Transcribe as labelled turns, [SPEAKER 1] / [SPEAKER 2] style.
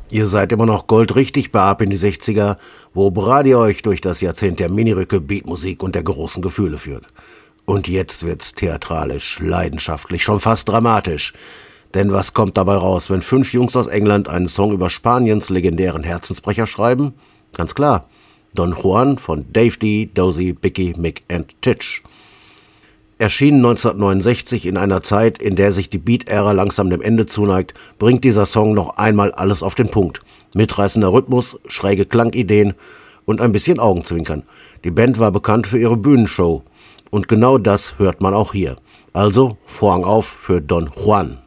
[SPEAKER 1] Ihr seid immer noch goldrichtig bei Ab in die 60er, wo Brady euch durch das Jahrzehnt der Minirücke, Beatmusik und der großen Gefühle führt. Und jetzt wird's theatralisch, leidenschaftlich, schon fast dramatisch. Denn was kommt dabei raus, wenn 5 Jungs aus England einen Song über Spaniens legendären Herzensbrecher schreiben? Ganz klar, Don Juan von Dave D, Dozy, Bicky, Mick and Titch. Erschienen 1969 in einer Zeit, in der sich die Beat-Ära langsam dem Ende zuneigt, bringt dieser Song noch einmal alles auf den Punkt. Mitreißender Rhythmus, schräge Klangideen und ein bisschen Augenzwinkern. Die Band war bekannt für ihre Bühnenshow. Und genau das hört man auch hier. Also Vorhang auf für Don Juan.